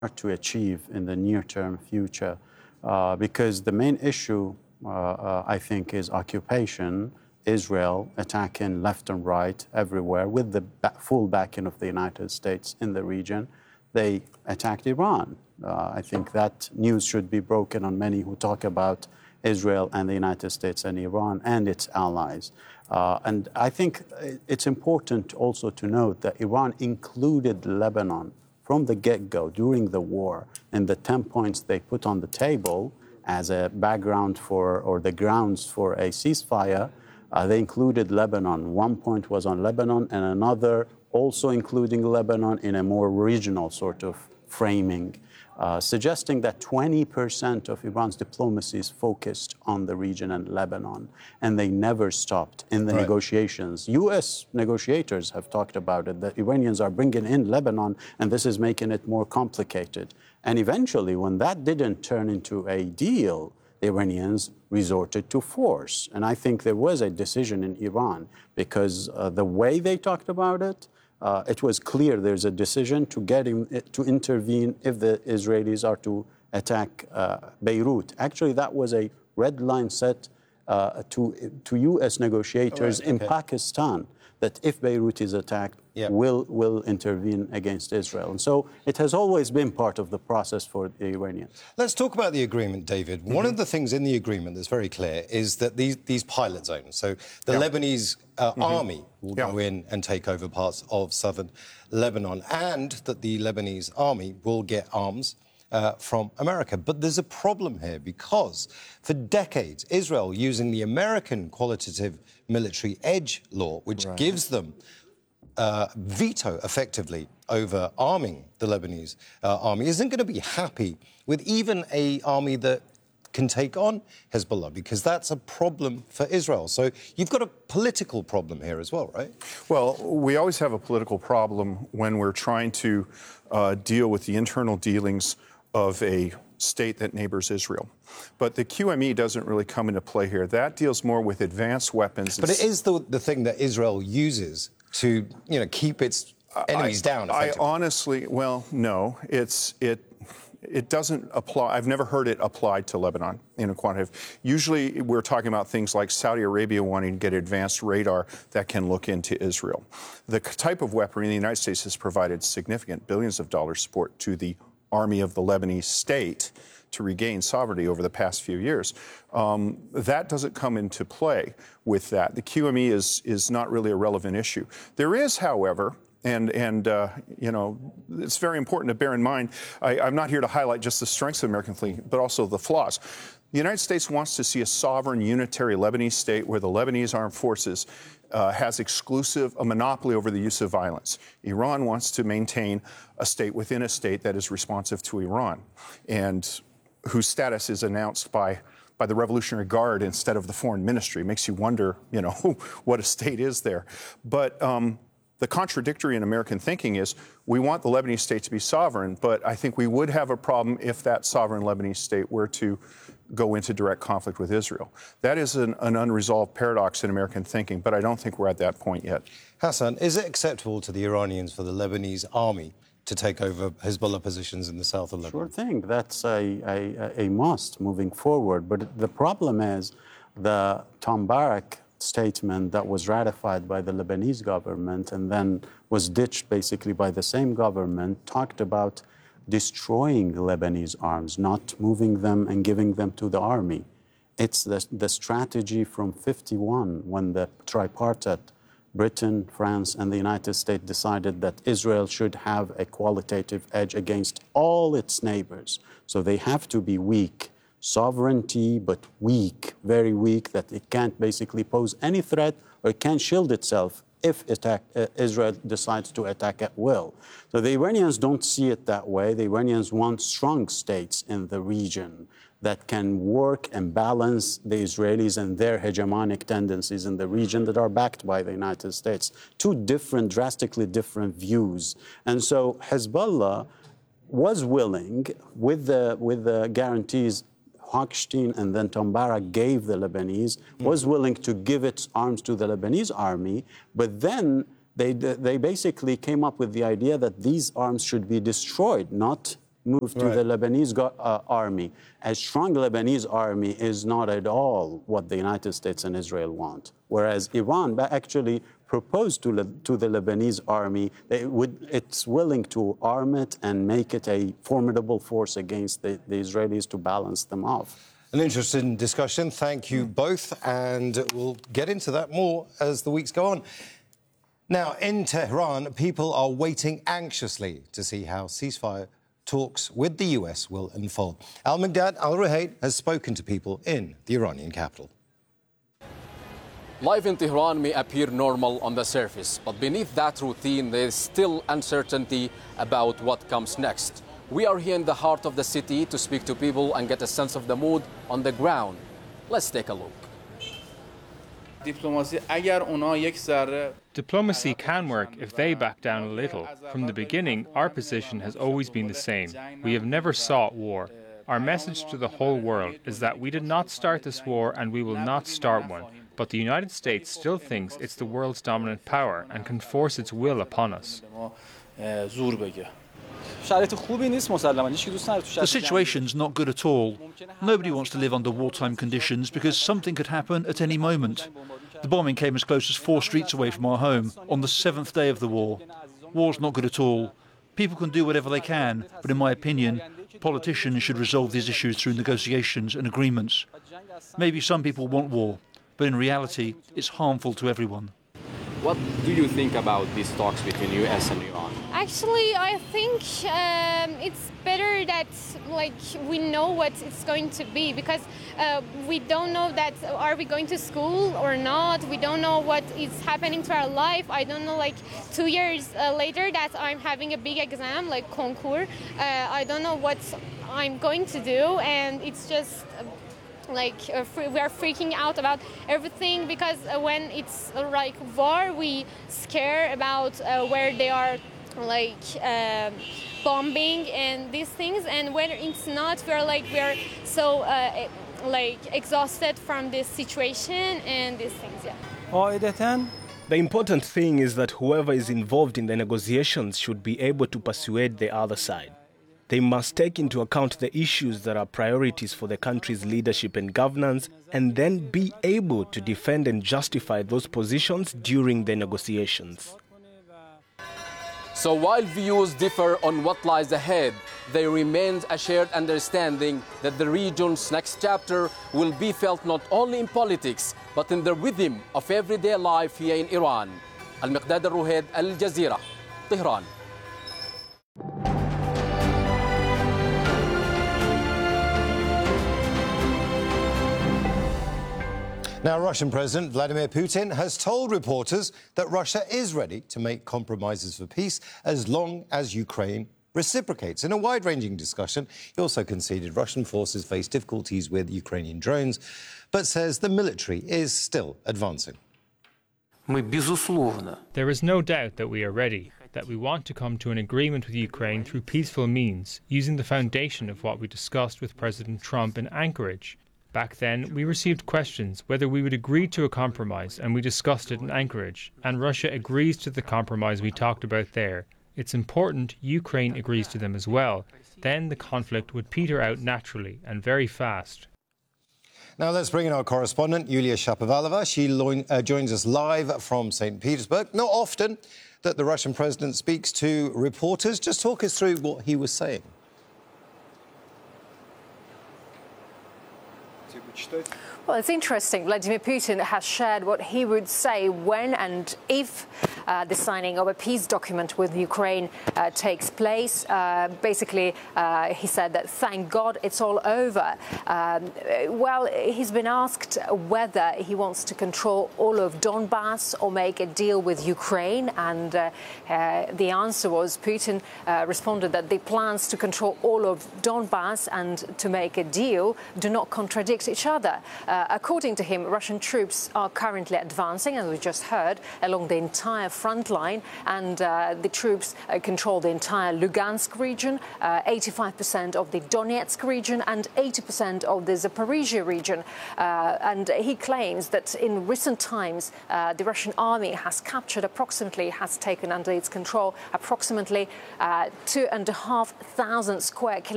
to achieve in the near-term future, because the main issue, I think, is occupation. Israel attacking left and right everywhere with the full backing of the United States in the region. They attacked Iran. I think that news should be broken on many who talk about Israel and the United States and Iran and its allies. And I think it's important also to note that Iran included Lebanon from the get-go during the war in the 10 points they put on the table as a background for, or the grounds for a ceasefire. They included Lebanon. One point was on Lebanon and another also including Lebanon in a more regional sort of framing, suggesting that 20% of Iran's diplomacy is focused on the region and Lebanon, and they never stopped in the negotiations. U.S. negotiators have talked about it, that Iranians are bringing in Lebanon, and this is making it more complicated. And eventually, when that didn't turn into a deal, the Iranians resorted to force. And I think there was a decision in Iran because the way they talked about it, it was clear there's a decision to to intervene if the Israelis are to attack Beirut. Actually, that was a red line set to U.S. negotiators in Pakistan, that if Beirut is attacked, will intervene against Israel. And so it has always been part of the process for the Iranians. Let's talk about the agreement, David. One of the things in the agreement that's very clear is that these pilot zones, so the Lebanese army will go in and take over parts of southern Lebanon, and that the Lebanese army will get arms from America. But there's a problem here because for decades, Israel, using the American qualitative military edge law, which gives them veto effectively over arming the Lebanese army, isn't going to be happy with even an army that can take on Hezbollah, because that's a problem for Israel. So you've got a political problem here as well, right? Well, we always have a political problem when we're trying to deal with the internal dealings of a state that neighbors Israel. But the QME doesn't really come into play here. That deals more with advanced weapons. But it is the thing that Israel uses to, keep its enemies down. I honestly, well, no, it doesn't apply. I've never heard it applied to Lebanon in a quantitative. Usually we're talking about things like Saudi Arabia wanting to get advanced radar that can look into Israel. The type of weaponry the United States has provided significant billions of dollars support to the army of the Lebanese state to regain sovereignty over the past few years. That doesn't come into play with that. The QME is not really a relevant issue. There is, however, and it's very important to bear in mind, I'm not here to highlight just the strengths of the American fleet, but also the flaws. The United States wants to see a sovereign, unitary Lebanese state where the Lebanese armed forces has a monopoly over the use of violence. Iran wants to maintain a state within a state that is responsive to Iran, and whose status is announced by the Revolutionary Guard instead of the Foreign Ministry. It makes you wonder, what a state is there. But the contradictory in American thinking is we want the Lebanese state to be sovereign, but I think we would have a problem if that sovereign Lebanese state were to go into direct conflict with Israel. That is an unresolved paradox in American thinking, but I don't think we're at that point yet. Hassan, is it acceptable to the Iranians for the Lebanese army to take over Hezbollah positions in the south of Lebanon? Sure thing. That's a must moving forward. But the problem is the Tambarak statement that was ratified by the Lebanese government and then was ditched basically by the same government talked about destroying Lebanese arms, not moving them and giving them to the army. It's the strategy from 1951 when the tripartite, Britain, France, and the United States decided that Israel should have a qualitative edge against all its neighbors. So they have to be weak. Sovereignty, but weak, very weak, that it can't basically pose any threat or it can't shield itself if Israel decides to attack at will. So the Iranians don't see it that way. The Iranians want strong states in the region that can work and balance the Israelis and their hegemonic tendencies in the region that are backed by the United States. Two different, drastically different views. And so Hezbollah was willing, with the guarantees Hochstein and then Tambarak gave the Lebanese, was willing to give its arms to the Lebanese army, but then they basically came up with the idea that these arms should be destroyed, not move to the Lebanese army. A strong Lebanese army is not at all what the United States and Israel want. Whereas Iran actually proposed to the Lebanese army that it's willing to arm it and make it a formidable force against the Israelis to balance them off. An interesting discussion. Thank you both, and we'll get into that more as the weeks go on. Now, in Tehran, people are waiting anxiously to see how ceasefire talks with the US will unfold. Al-Miqdad Al-Ruhayd has spoken to people in the Iranian capital. Life in Tehran may appear normal on the surface, but beneath that routine, there is still uncertainty about what comes next. We are here in the heart of the city to speak to people and get a sense of the mood on the ground. Let's take a look. Diplomacy can work if they back down a little. From the beginning, our position has always been the same. We have never sought war. Our message to the whole world is that we did not start this war and we will not start one. But the United States still thinks it's the world's dominant power and can force its will upon us. The situation's not good at all. Nobody wants to live under wartime conditions because something could happen at any moment. The bombing came as close as 4 streets away from our home on the 7th day of the war. War's not good at all. People can do whatever they can, but in my opinion, politicians should resolve these issues through negotiations and agreements. Maybe some people want war, but in reality, it's harmful to everyone. What do you think about these talks between US and Iran? Actually, I think it's better that we know what it's going to be, because we don't know that are we going to school or not. We don't know what is happening to our life. I don't know, 2 years later that I'm having a big exam like concours. I don't know what I'm going to do, and it's just we are freaking out about everything, because when it's war, we scare about where they are bombing and these things, and when it's not, we're so exhausted from this situation and these things. The important thing is that whoever is involved in the negotiations should be able to persuade the other side. They must take into account the issues that are priorities for the country's leadership and governance, and then be able to defend and justify those positions during the negotiations. So while views differ on what lies ahead, there remains a shared understanding that the region's next chapter will be felt not only in politics, but in the rhythm of everyday life here in Iran. Al-Miqdad Al-Ruhayd, Al Jazeera, Tehran. Now, Russian President Vladimir Putin has told reporters that Russia is ready to make compromises for peace as long as Ukraine reciprocates. In a wide-ranging discussion, he also conceded Russian forces face difficulties with Ukrainian drones, but says the military is still advancing. There is no doubt that we are ready, that we want to come to an agreement with Ukraine through peaceful means, using the foundation of what we discussed with President Trump in Anchorage. Back then, we received questions whether we would agree to a compromise, and we discussed it in Anchorage, and Russia agrees to the compromise we talked about there. It's important Ukraine agrees to them as well. Then the conflict would peter out naturally and very fast. Now let's bring in our correspondent, Yulia Shapovalova. She joins us live from St. Petersburg. Not often that the Russian president speaks to reporters. Just talk us through what he was saying. Well, it's interesting. Vladimir Putin has shared what he would say when and if the signing of a peace document with Ukraine takes place. Basically, he said that, thank God, it's all over. Well, he's been asked whether he wants to control all of Donbass or make a deal with Ukraine, and the answer was, Putin responded that the plans to control all of Donbass and to make a deal do not contradict each other. According to him, Russian troops are currently advancing, as we just heard, along the entire front line, and the troops control the entire Lugansk region, 85% of the Donetsk region, and 80% of the Zaporizhia region. And he claims that in recent times, the Russian army has taken under its control approximately 2,500 square kilometers